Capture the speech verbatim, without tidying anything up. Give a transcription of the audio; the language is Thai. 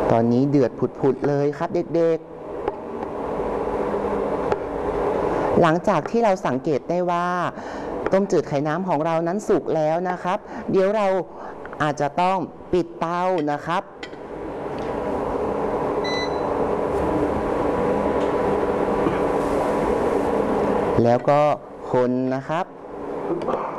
ตอนนี้เดือดผุดๆเลยครับเด็กๆหลังจากที่เราสังเกตได้ว่าต้มจืดไข่น้ำของเรานั้นสุกแล้วนะครับเดี๋ยวเราอาจจะต้องปิดเตานะครับแล้วก็คนนะครับ